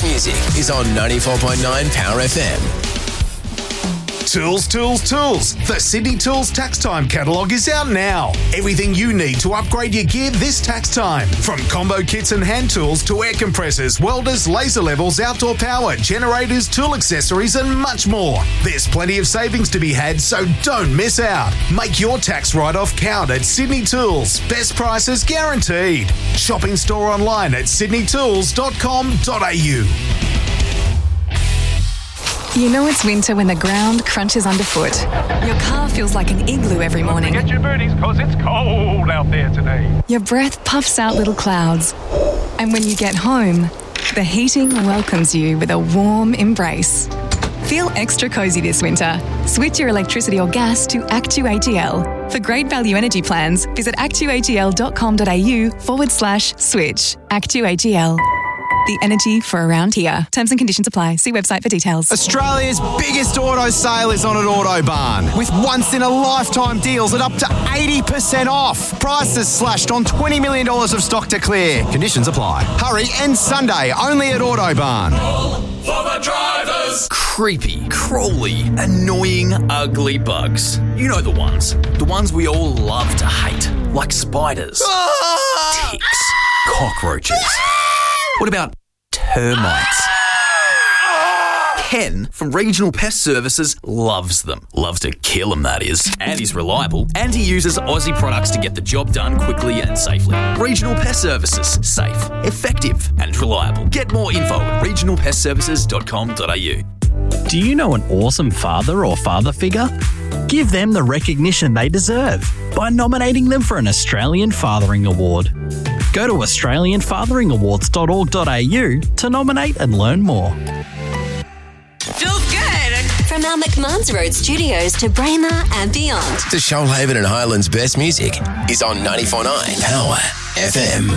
music is on 94.9 Power FM. Tools, tools, tools. The Sydney Tools Tax Time catalogue is out now. Everything you need to upgrade your gear this tax time. From combo kits and hand tools to air compressors, welders, laser levels, outdoor power, generators, tool accessories and much more. There's plenty of savings to be had, so don't miss out. Make your tax write-off count at Sydney Tools. Best prices guaranteed. Shop in store online at sydneytools.com.au. You know it's winter when the ground crunches underfoot. Your car feels like an igloo every morning. Get your booties, cause it's cold out there today. Your breath puffs out little clouds. And when you get home, the heating welcomes you with a warm embrace. Feel extra cosy this winter. Switch your electricity or gas to Actu-ATL. For great value energy plans, visit actuatl.com.au/switch. Actu-ATL. The energy for around here. Terms and conditions apply. See website for details. Australia's biggest auto sale is on at Autobarn, with once-in-a-lifetime deals at up to 80% off. Prices slashed on $20 million of stock to clear. Conditions apply. Hurry, and Sunday, only at Autobarn. For the drivers. Creepy, crawly, annoying, ugly bugs. You know the ones. The ones we all love to hate. Like spiders, ticks, cockroaches. What about termites? Ken from Regional Pest Services loves them. Loves to kill them, that is. And he's reliable. And he uses Aussie products to get the job done quickly and safely. Regional Pest Services. Safe, effective and reliable. Get more info at regionalpestservices.com.au. Do you know an awesome father or father figure? Give them the recognition they deserve by nominating them for an Australian Fathering Award. Go to australianfatheringawards.org.au to nominate and learn more. Feels good. From our McMahon's Road studios to Braemar and beyond. The Shoalhaven and Highlands best music is on 94.9 Power FM.